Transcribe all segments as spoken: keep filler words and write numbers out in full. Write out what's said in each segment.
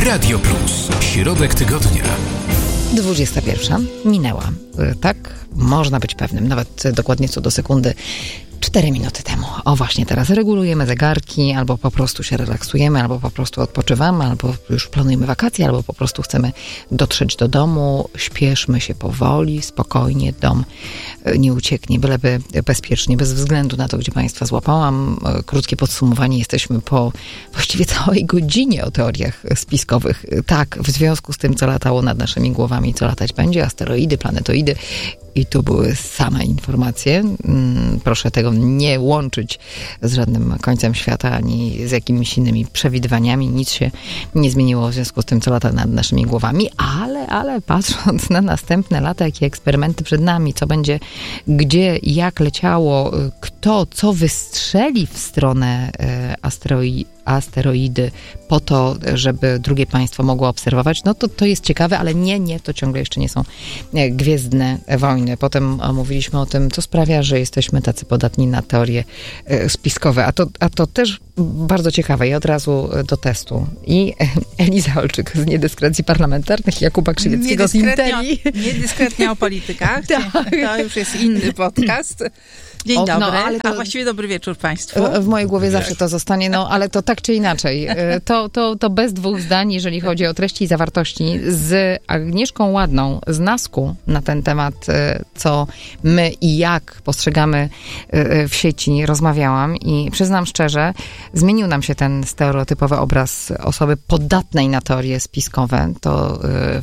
Radio Plus. Środek tygodnia. dwudziesta pierwsza minęła. Tak, można być pewnym, nawet dokładnie co do sekundy. Cztery minuty temu. O właśnie, teraz regulujemy zegarki, albo po prostu się relaksujemy, albo po prostu odpoczywamy, albo już planujemy wakacje, albo po prostu chcemy dotrzeć do domu. Śpieszmy się powoli, spokojnie. Dom nie ucieknie, byleby bezpiecznie, bez względu na to, gdzie Państwa złapałam. Krótkie podsumowanie. Jesteśmy po właściwie całej godzinie o teoriach spiskowych. Tak, w związku z tym, co latało nad naszymi głowami, co latać będzie, asteroidy, planetoidy. I tu były same informacje. Proszę tego nie łączyć z żadnym końcem świata, ani z jakimiś innymi przewidywaniami. Nic się nie zmieniło w związku z tym, co lata nad naszymi głowami, ale, ale patrząc na następne lata, jakie eksperymenty przed nami, co będzie, gdzie, jak leciało, kto, co wystrzeli w stronę asteroi, asteroidy po to, żeby drugie państwo mogło obserwować, no to to jest ciekawe, ale nie, nie, to ciągle jeszcze nie są gwiezdne wojny. Potem mówiliśmy o tym, co sprawia, że jesteśmy tacy podatni na teorie spiskowe, a to, a to też bardzo ciekawe i od razu do testu. I Eliza Olczyk z Niedyskrecji Parlamentarnych, Jakuba Krzywieckiego z Inteli. Niedyskretnie o politykach. To już jest inny podcast. Dzień dobry, no, ale to, a właściwie dobry wieczór Państwu. W, w mojej głowie zawsze to zostanie, no ale to tak czy inaczej. To, to, to bez dwóch zdań, jeżeli chodzi o treści i zawartości. Z Agnieszką Ładną z Nasku na ten temat, co my i jak postrzegamy w sieci, rozmawiałam i przyznam szczerze, zmienił nam się ten stereotypowy obraz osoby podatnej na teorie spiskowe. To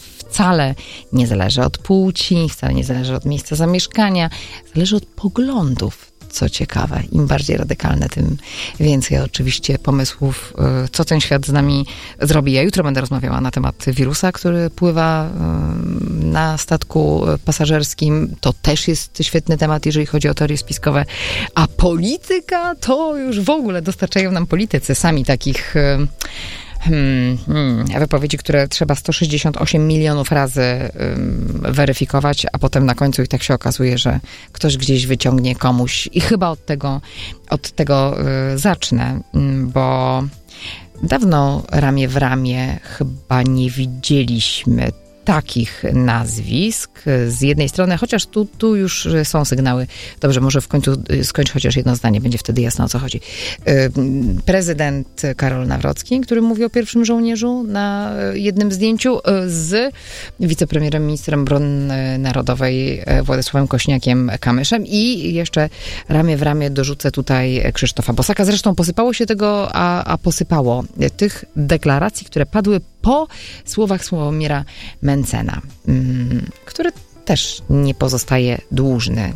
wcale nie zależy od płci, wcale nie zależy od miejsca zamieszkania, zależy od poglądów. Co ciekawe, im bardziej radykalne, tym więcej oczywiście pomysłów, co ten świat z nami zrobi. Ja jutro będę rozmawiała na temat wirusa, który pływa na statku pasażerskim. To też jest świetny temat, jeżeli chodzi o teorie spiskowe. A polityka to już w ogóle dostarczają nam politycy sami takich... Hmm, hmm, wypowiedzi, które trzeba sto sześćdziesiąt osiem milionów razy um, weryfikować, a potem na końcu i tak się okazuje, że ktoś gdzieś wyciągnie komuś i chyba od tego, od tego y, zacznę, bo dawno ramię w ramię chyba nie widzieliśmy takich nazwisk z jednej strony, chociaż tu, tu już są sygnały. Dobrze, może w końcu skończ chociaż jedno zdanie, będzie wtedy jasno, o co chodzi. Prezydent Karol Nawrocki, który mówi o pierwszym żołnierzu na jednym zdjęciu z wicepremierem, ministrem obrony narodowej Władysławem Kosiniakiem-Kamyszem i jeszcze ramię w ramię dorzucę tutaj Krzysztofa Bosaka. Zresztą posypało się tego, a, a posypało tych deklaracji, które padły po słowach Sławomira Mentzena, który też nie pozostaje dłużny.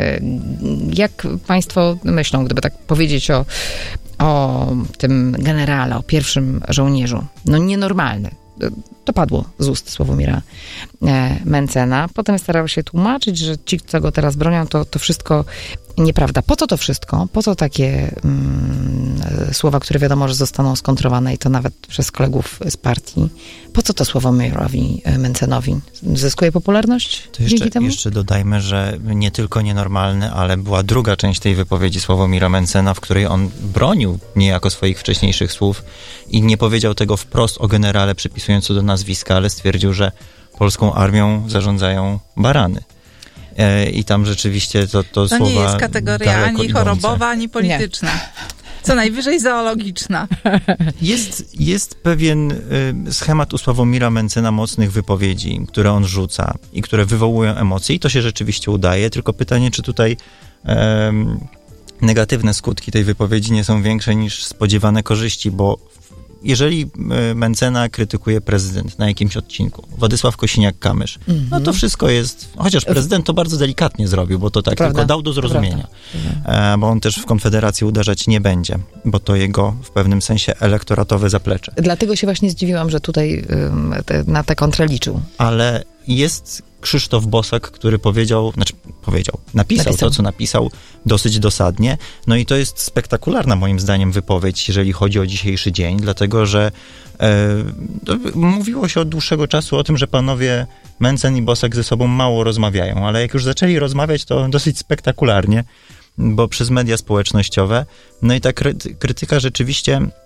Jak Państwo myślą, gdyby tak powiedzieć o, o tym generale, o pierwszym żołnierzu? No nienormalny. To padło z ust Sławomira Mentzena. Potem starał się tłumaczyć, że ci, co go teraz bronią, to, to wszystko nieprawda. Po co to wszystko? Po co takie mm, słowa, które wiadomo, że zostaną skontrowane i to nawet przez kolegów z partii? Po co to Sławomirowi Mentzenowi? Zyskuje popularność to jeszcze, dzięki temu? Jeszcze dodajmy, że nie tylko nienormalny, ale była druga część tej wypowiedzi Sławomira Mentzena, w której on bronił niejako swoich wcześniejszych słów i nie powiedział tego wprost o generale przypisując to do nazwiska, ale stwierdził, że polską armią zarządzają barany. I tam rzeczywiście to, to, to słowa... To nie jest kategoria ani chorobowa, ani polityczna. Nie. Co najwyżej zoologiczna. Jest, jest pewien y, schemat u Sławomira Mentzena mocnych wypowiedzi, które on rzuca i które wywołują emocje i to się rzeczywiście udaje, tylko pytanie, czy tutaj y, negatywne skutki tej wypowiedzi nie są większe niż spodziewane korzyści, bo jeżeli Mentzena krytykuje prezydent na jakimś odcinku, Władysław Kosiniak-Kamysz, mm-hmm. no to wszystko jest, chociaż prezydent to bardzo delikatnie zrobił, bo to tak Prawda. tylko dał do zrozumienia, e, bo on też w Konfederacji uderzać nie będzie, bo to jego w pewnym sensie elektoratowe zaplecze. Dlatego się właśnie zdziwiłam, że tutaj ym, te, na tę kontrę liczył. Ale jest Krzysztof Bosak, który powiedział, znaczy powiedział, napisał, napisał to, co napisał dosyć dosadnie. No i to jest spektakularna moim zdaniem wypowiedź, jeżeli chodzi o dzisiejszy dzień, dlatego, że e, mówiło się od dłuższego czasu o tym, że panowie Mentzen i Bosak ze sobą mało rozmawiają, ale jak już zaczęli rozmawiać, to dosyć spektakularnie, bo przez media społecznościowe. No i ta krytyka rzeczywiście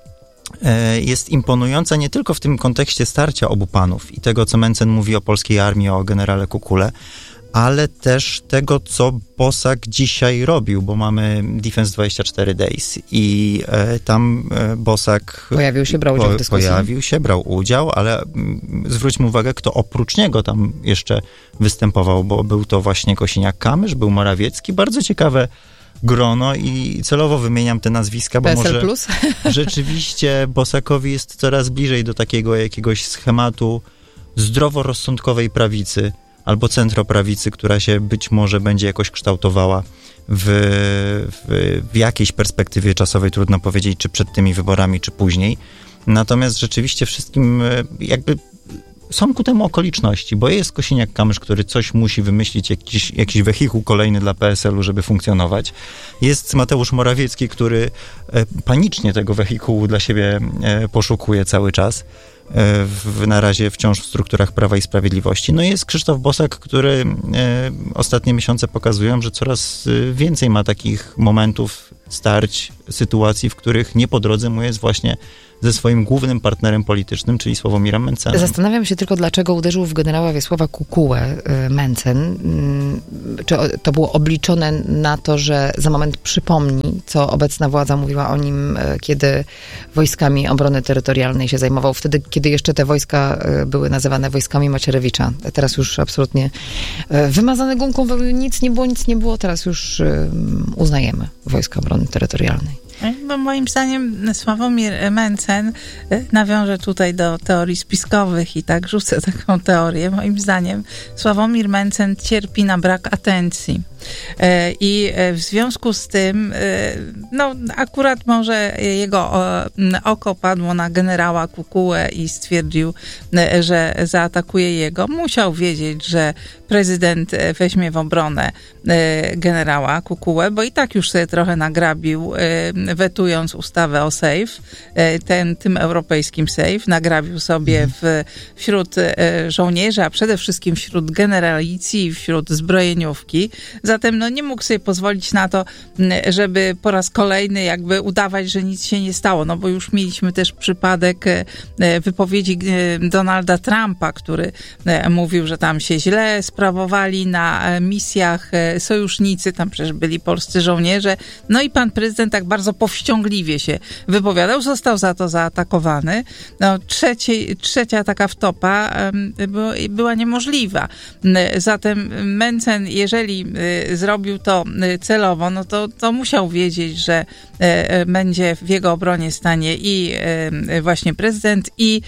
jest imponująca nie tylko w tym kontekście starcia obu panów i tego, co Mencen mówi o polskiej armii, o generale Kukule, ale też tego, co Bosak dzisiaj robił, bo mamy Defense dwadzieścia cztery Days i e, tam e, Bosak pojawił się, brał udział w dyskusji. Pojawił się, brał udział, ale m, zwróćmy uwagę, kto oprócz niego tam jeszcze występował, bo był to właśnie Kosiniak-Kamysz, był Morawiecki, bardzo ciekawe grono i celowo wymieniam te nazwiska, bo P S L może plus? rzeczywiście Bosakowi jest coraz bliżej do takiego jakiegoś schematu zdroworozsądkowej prawicy, albo centroprawicy, która się być może będzie jakoś kształtowała w, w, w jakiejś perspektywie czasowej, trudno powiedzieć, czy przed tymi wyborami, czy później. Natomiast rzeczywiście wszystkim jakby są ku temu okoliczności, bo jest Kosiniak-Kamysz, który coś musi wymyślić, jakiś, jakiś wehikuł kolejny dla P S L u, żeby funkcjonować. Jest Mateusz Morawiecki, który panicznie tego wehikułu dla siebie poszukuje cały czas. W, na razie wciąż w strukturach Prawa i Sprawiedliwości. No i jest Krzysztof Bosak, który e, ostatnie miesiące pokazują, że coraz więcej ma takich momentów, starć, sytuacji, w których nie po drodze mu jest właśnie ze swoim głównym partnerem politycznym, czyli Sławomirem Mencenem. Zastanawiam się tylko, dlaczego uderzył w generała Wiesława Kukułę Mencen. Czy to było obliczone na to, że za moment przypomni, co obecna władza mówiła o nim, kiedy wojskami obrony terytorialnej się zajmował, wtedy, kiedy jeszcze te wojska były nazywane wojskami Macierewicza. Teraz już absolutnie wymazane gumką, nic nie było, nic nie było, teraz już uznajemy Wojska Obrony Terytorialnej. No, moim zdaniem Sławomir Mencen nawiąże tutaj do teorii spiskowych i tak rzucę taką teorię. Moim zdaniem Sławomir Mencen cierpi na brak atencji. I w związku z tym, no akurat może jego oko padło na generała Kukułę i stwierdził, że zaatakuje jego. Musiał wiedzieć, że prezydent weźmie w obronę generała Kukułę, bo i tak już sobie trochę nagrabił, wetując ustawę o SAFE, ten, tym europejskim SAFE, nagrabił sobie w, wśród żołnierzy, a przede wszystkim wśród generalicji, wśród zbrojeniówki. Zatem no, nie mógł sobie pozwolić na to, żeby po raz kolejny jakby udawać, że nic się nie stało, no bo już mieliśmy też przypadek wypowiedzi Donalda Trumpa, który mówił, że tam się źle sprawowali na misjach sojusznicy, tam przecież byli polscy żołnierze, no i pan prezydent tak bardzo powściągliwie się wypowiadał, został za to zaatakowany. No, trzeci, trzecia taka wtopa była niemożliwa. Zatem Mencen, jeżeli zrobił to celowo, no to, to musiał wiedzieć, że będzie w jego obronie stanie i właśnie prezydent, i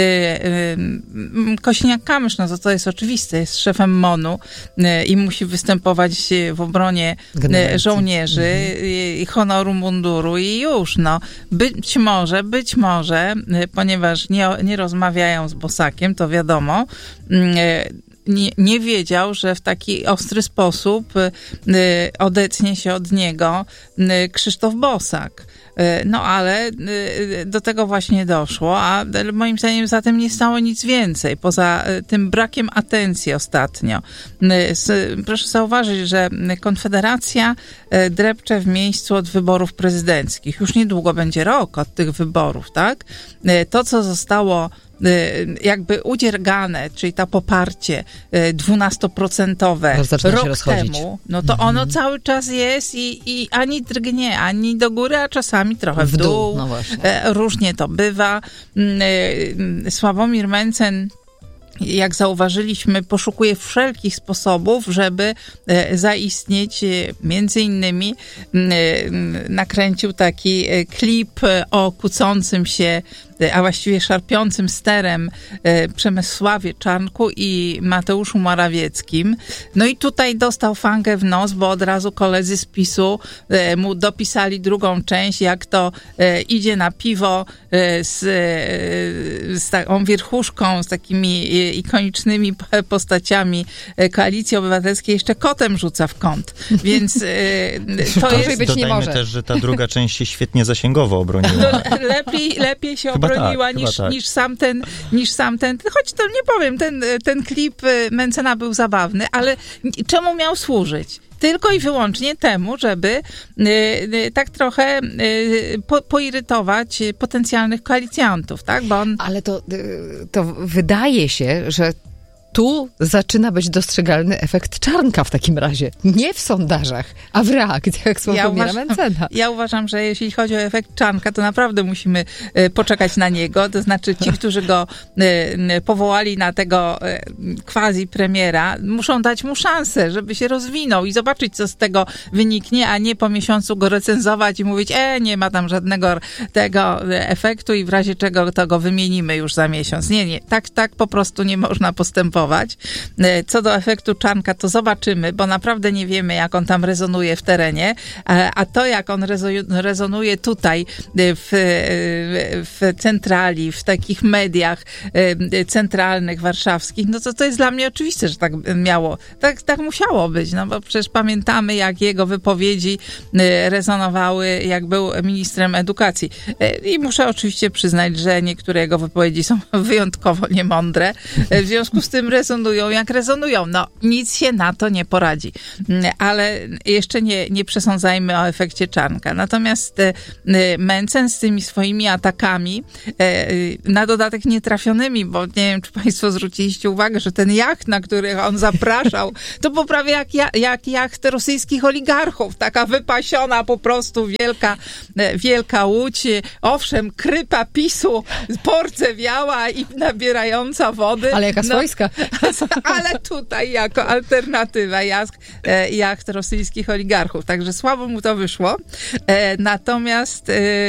Kosiniak-Kamysz, no to to jest oczywiste, jest szefem MON-u i musi występować w obronie Generacji. żołnierzy i honoru munduru i już, no. Być może, być może, ponieważ nie, nie rozmawiają z Bosakiem, to wiadomo, Nie, nie wiedział, że w taki ostry sposób y, odetnie się od niego y, Krzysztof Bosak. Y, no ale y, do tego właśnie doszło, a moim zdaniem za tym nie stało nic więcej, poza y, tym brakiem atencji ostatnio. Y, s, proszę zauważyć, że Konfederacja y, drepcze w miejscu od wyborów prezydenckich. Już niedługo będzie rok od tych wyborów, tak? Y, to, co zostało jakby udziergane, czyli to poparcie dwunastoprocentowe rok temu, no to ono mhm. cały czas jest i, i ani drgnie, ani do góry, a czasami trochę w, w dół. dół. No różnie to bywa. Sławomir Mencen, jak zauważyliśmy, poszukuje wszelkich sposobów, żeby zaistnieć. Między innymi nakręcił taki klip o kłócącym się, a właściwie szarpiącym sterem Przemysławie Czarnku i Mateuszu Morawieckim. No i tutaj dostał fangę w nos, bo od razu koledzy z PiSu mu dopisali drugą część, jak to idzie na piwo z, z taką wierchuszką, z takimi ikonicznymi postaciami Koalicji Obywatelskiej, jeszcze kotem rzuca w kąt. Więc to jest... być nie może. Też, że ta druga część się świetnie zasięgowo obroniła. No, lepiej, lepiej się chyba obroniła tak, niż, tak. niż sam ten, niż sam ten, choć to nie powiem, ten, ten klip Mencena był zabawny, ale czemu miał służyć? tylko i wyłącznie temu, żeby tak trochę po, poirytować potencjalnych koalicjantów, tak? Bo on... Ale to, to wydaje się, że tu zaczyna być dostrzegalny efekt Czarnka w takim razie. Nie w sondażach, a w reakcjach Sławomira ja Mentzena. Ja uważam, że jeśli chodzi o efekt Czarnka, to naprawdę musimy poczekać na niego. To znaczy ci, którzy go powołali na tego quasi premiera, muszą dać mu szansę, żeby się rozwinął i zobaczyć, co z tego wyniknie, a nie po miesiącu go recenzować i mówić, e, nie ma tam żadnego tego efektu i w razie czego to go wymienimy już za miesiąc. Nie, nie. Tak, tak po prostu nie można postępować. Co do efektu Czarnka, to zobaczymy, bo naprawdę nie wiemy, jak on tam rezonuje w terenie, a to, jak on rezonuje tutaj w, w centrali, w takich mediach centralnych, warszawskich, no to to jest dla mnie oczywiste, że tak miało, tak, tak musiało być, no bo przecież pamiętamy, jak jego wypowiedzi rezonowały, jak był ministrem edukacji. I muszę oczywiście przyznać, że niektóre jego wypowiedzi są wyjątkowo niemądre, w związku z tym rezonują jak rezonują. No, nic się na to nie poradzi. Ale jeszcze nie, nie przesądzajmy o efekcie Czarnka. Natomiast Mentzen z tymi swoimi atakami, na dodatek nietrafionymi, bo nie wiem, czy państwo zwróciliście uwagę, że ten jacht, na który on zapraszał, to było prawie jak, jak jacht rosyjskich oligarchów. Taka wypasiona po prostu wielka, wielka łódź. Owszem, krypa PiSu porcewiała i nabierająca wody. Ale jaka no, swojska. Ale tutaj jako alternatywa jacht, jacht rosyjskich oligarchów. Także słabo mu to wyszło. Natomiast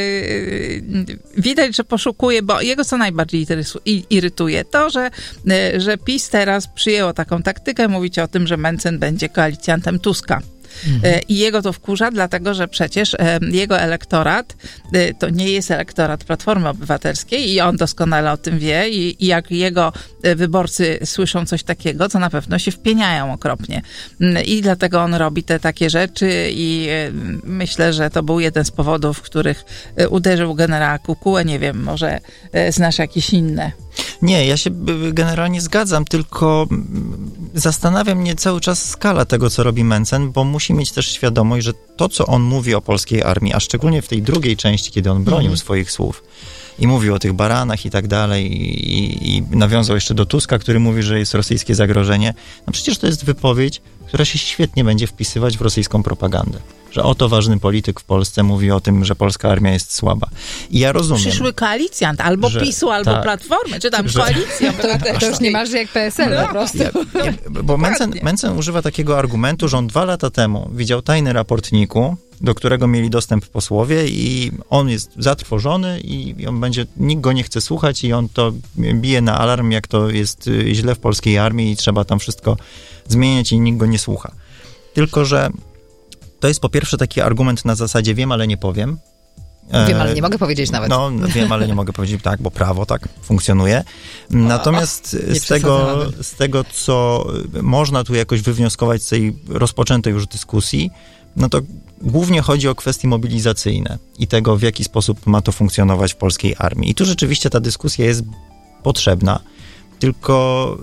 widać, że poszukuje, bo jego co najbardziej irytuje to, że, że PiS teraz przyjęło taką taktykę, mówić o tym, że Mentzen będzie koalicjantem Tuska. Mhm. I jego to wkurza, dlatego że przecież jego elektorat to nie jest elektorat Platformy Obywatelskiej i on doskonale o tym wie i, i jak jego wyborcy słyszą coś takiego, to na pewno się wpieniają okropnie. I dlatego on robi te takie rzeczy i myślę, że to był jeden z powodów, w których uderzył generała Kukułę. Nie wiem, może znasz jakieś inne. Nie, ja się generalnie zgadzam, tylko zastanawia mnie cały czas skala tego, co robi Mentzen, bo musi mieć też świadomość, że to, co on mówi o polskiej armii, a szczególnie w tej drugiej części, kiedy on bronił mm. swoich słów i mówił o tych baranach i tak dalej i, i nawiązał jeszcze do Tuska, który mówi, że jest rosyjskie zagrożenie, no przecież to jest wypowiedź, która się świetnie będzie wpisywać w rosyjską propagandę. Że oto ważny polityk w Polsce mówi o tym, że polska armia jest słaba. I ja rozumiem. Przyszły koalicjant, albo że, PiSu, albo ta, Platformy, czy tam że, koalicja. To, to już nie masz jak P S L no. po prostu. Ja, ja, bo Mentzen, Mentzen używa takiego argumentu, że on dwa lata temu widział tajny raport N I K u, do którego mieli dostęp posłowie i on jest zatrwożony i on będzie, nikt go nie chce słuchać i on to bije na alarm, jak to jest źle w polskiej armii i trzeba tam wszystko zmieniać i nikt go nie słucha. Tylko że to jest po pierwsze taki argument na zasadzie wiem, ale nie powiem. Wiem, ale nie mogę powiedzieć nawet. No, wiem, ale nie mogę powiedzieć tak, bo prawo tak funkcjonuje. Natomiast o, z, tego, z tego, co można tu jakoś wywnioskować z tej rozpoczętej już dyskusji, no to głównie chodzi o kwestie mobilizacyjne i tego, w jaki sposób ma to funkcjonować w polskiej armii. I tu rzeczywiście ta dyskusja jest potrzebna, tylko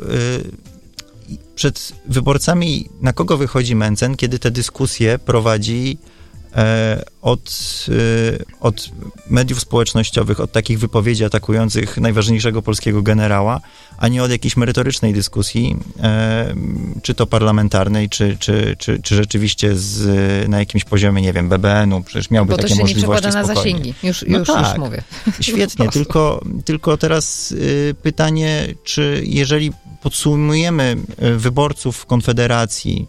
yy, przed wyborcami na kogo wychodzi Mentzen, kiedy te dyskusje prowadzi Od, od mediów społecznościowych, od takich wypowiedzi atakujących najważniejszego polskiego generała, a nie od jakiejś merytorycznej dyskusji, czy to parlamentarnej, czy, czy, czy, czy rzeczywiście z, na jakimś poziomie, nie wiem, B B N u, przecież miałby takie możliwości spokojnie. Bo to się nie przekłada na zasięgi, już, no już, tak, już mówię. Świetnie, tylko, tylko teraz pytanie, czy jeżeli podsumujemy wyborców Konfederacji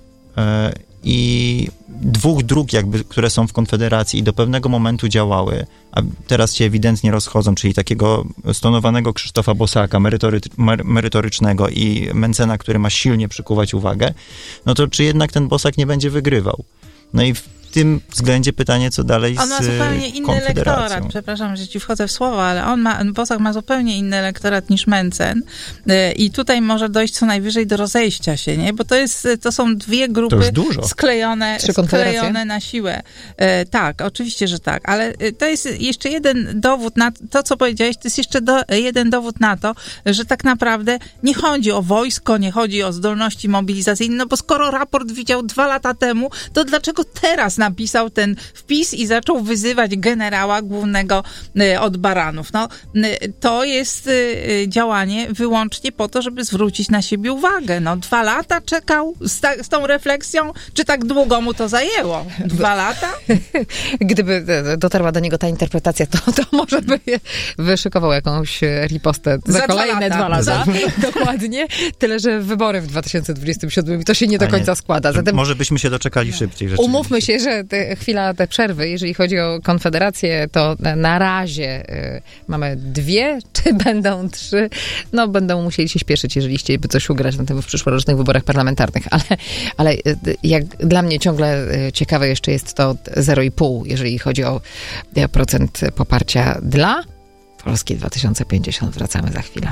i dwóch dróg jakby, które są w Konfederacji i do pewnego momentu działały, a teraz się ewidentnie rozchodzą, czyli takiego stonowanego Krzysztofa Bosaka, merytory, merytorycznego i Mentzena, który ma silnie przykuwać uwagę, no to czy jednak ten Bosak nie będzie wygrywał? No i w tym względzie pytanie, co dalej z On ma zupełnie inny Konfederacją. elektorat. Przepraszam, że ci wchodzę w słowo, ale on ma, Bosak ma zupełnie inny elektorat niż Mencen y, i tutaj może dojść co najwyżej do rozejścia się, nie? Bo to jest, to są dwie grupy już dużo. sklejone, Trzy konfederacje? sklejone na siłę. Y, tak, oczywiście, że tak, ale y, to jest jeszcze jeden dowód na to, co powiedziałeś, to jest jeszcze do, jeden dowód na to, że tak naprawdę nie chodzi o wojsko, nie chodzi o zdolności mobilizacyjne, no bo skoro raport widział dwa lata temu, to dlaczego teraz napisał ten wpis i zaczął wyzywać generała głównego y, od baranów? No, y, to jest y, działanie wyłącznie po to, żeby zwrócić na siebie uwagę. No, dwa lata czekał z, ta, z tą refleksją, czy tak długo mu to zajęło? Dwa lata? Gdyby dotarła do niego ta interpretacja, to, to może by wyszykował jakąś ripostę za, Za kolejne dwa dwa lata. lata. Dokładnie. Tyle, że wybory w dwa tysiące dwudziestym siódmym i to się nie do A nie, końca składa. Zatem może byśmy się doczekali szybciej. rzeczywiście. umówmy się, że te, chwila te przerwy, jeżeli chodzi o Konfederację, to na razie y, mamy dwie, czy będą trzy? No, będą musieli się śpieszyć, jeżeli chcieliby coś ugrać na tym w przyszłorocznych wyborach parlamentarnych, ale, ale y, jak dla mnie ciągle y, ciekawe jeszcze jest to zero i pół, jeżeli chodzi o y, procent poparcia dla Polski dwa tysiące pięćdziesiąt. Wracamy za chwilę.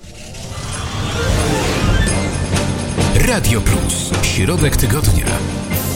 Radio Plus. Środek tygodnia.